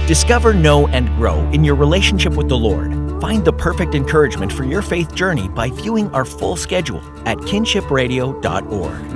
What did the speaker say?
Discover, know, and grow in your relationship with the Lord. Find the perfect encouragement for your faith journey by viewing our full schedule at kinshipradio.org.